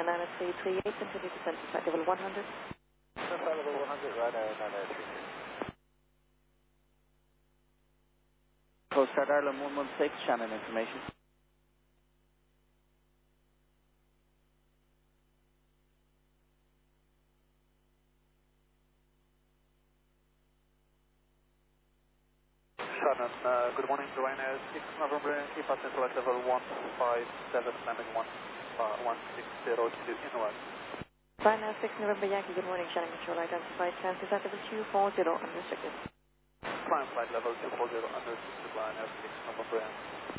Banana 338, continue to send to flight level 100. Flight level 100, Ryanair 933. Coast Guard Ireland 116, Shannon information. Shannon, good morning, Ryanair 6 November, keep us in flight level 157, landing 160 to inward. Ryanair 6 November Yankee, good morning, Shannon Control, identified, transfer flight level 240, unrestricted. Climb flight level 240, unrestricted, Ryanair 6 November.